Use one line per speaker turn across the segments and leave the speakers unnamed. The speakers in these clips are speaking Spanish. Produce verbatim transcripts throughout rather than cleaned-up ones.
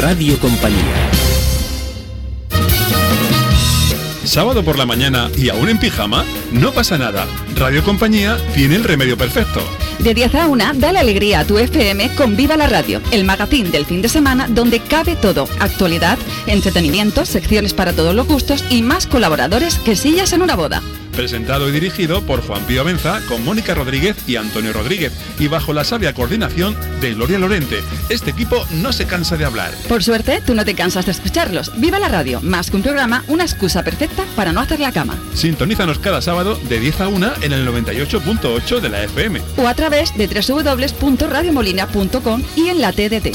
Radio Compañía.
¿Sábado por la mañana y aún en pijama? No pasa nada. Radio Compañía tiene el remedio perfecto.
De diez a una, dale alegría a tu F M con Viva la Radio, el magazín del fin de semana donde cabe todo: actualidad, entretenimiento, secciones para todos los gustos y más colaboradores que sillas en una boda.
Presentado y dirigido por Juan Pío Benza, con Mónica Rodríguez y Antonio Rodríguez, y bajo la sabia coordinación de Gloria Lorente. Este equipo no se cansa de hablar.
Por suerte, tú no te cansas de escucharlos. Viva la Radio, más que un programa, una excusa perfecta para no hacer la cama.
Sintonízanos cada sábado de diez a una en el noventa y ocho punto ocho de la F M.
O a través de doble u doble u doble u punto radio molina punto com y en la T D T.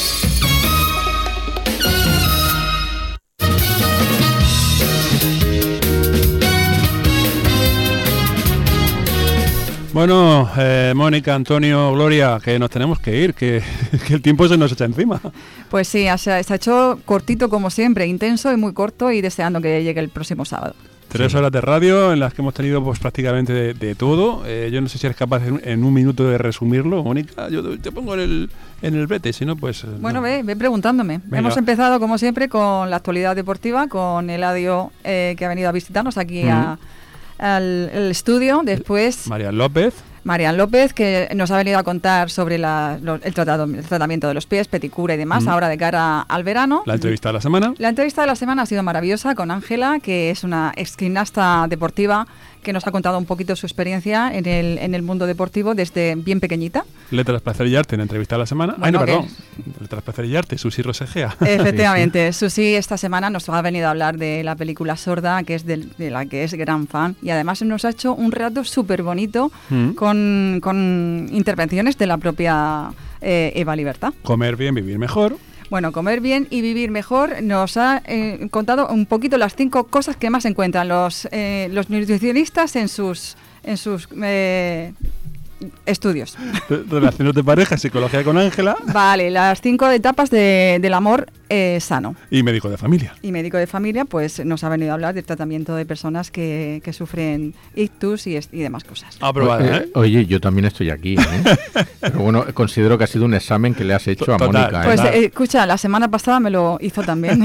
Bueno, eh, Mónica, Antonio, Gloria, que nos tenemos que ir, que, que el tiempo se nos echa encima.
Pues sí, se ha, se ha hecho cortito como siempre, intenso y muy corto, y deseando que llegue el próximo sábado.
Tres horas de radio en las que hemos tenido pues prácticamente de, de todo. Eh, yo no sé si eres capaz en, en un minuto de resumirlo, Mónica. Yo te pongo en el, en el brete, si no, pues...
Bueno,
no.
ve, ve preguntándome. Venga. Hemos empezado, como siempre, con la actualidad deportiva, con Eladio, eh, que ha venido a visitarnos aquí mm. a... Al, al estudio. Después
Marian López
Marian López, que nos ha venido a contar sobre la, lo, el, tratado, el tratamiento de los pies, pedicura y demás, mm. ahora de cara al verano.
La entrevista de la semana.
La entrevista de la semana ha sido maravillosa con Ángela, que es una ex gimnasta deportiva, que nos ha contado un poquito su experiencia en el, en el mundo deportivo desde bien pequeñita.
Letras, Placer y Arte en la entrevista de la semana.
Bueno,
Ay, no, perdón. Que... Letras, Placer y Arte, Susi Rosegea.
Efectivamente, sí, sí. Susi esta semana nos ha venido a hablar de la película Sorda, que es de, de la que es gran fan, y además nos ha hecho un relato súper bonito mm. con, con intervenciones de la propia eh, Eva Libertad.
Comer bien, vivir mejor.
Bueno, comer bien y vivir mejor. Nos ha eh, contado un poquito las cinco cosas que más encuentran los, eh, los nutricionistas en sus, en sus eh, estudios.
Relaciones de pareja, psicología con Ángela.
Vale, las cinco etapas de, del amor eh, sano.
Y médico de familia.
Y médico de familia, pues nos ha venido a hablar del tratamiento de personas que, que sufren ictus y, y demás cosas.
Aprobada, ¿eh?
Oye, yo también estoy aquí, ¿eh? Pero bueno, considero que ha sido un examen que le has hecho Total, a Mónica. ¿eh?
Pues eh, escucha, la semana pasada me lo hizo también.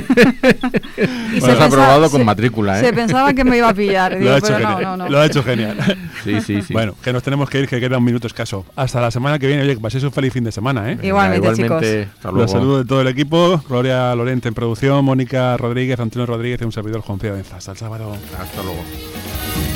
y bueno, se ha aprobado con se, matrícula, ¿eh?
Se pensaba que me iba a pillar. Digo,
lo, ha hecho
pero
genial,
no, no, no.
lo ha hecho genial.
Sí, sí, sí.
Bueno, que nos tenemos que ir, que queda un minuto escaso. Hasta la semana que viene. Oye, que paséis un feliz fin de semana, ¿eh?
Igualmente,
Venga, igualmente
chicos.
Hasta luego.
Los saludo de todo el equipo. Gloria Lorente en producción, Mónica Rodríguez, Antonio Rodríguez y un servidor, Juan Pío Benza. Hasta el sábado.
Hasta luego.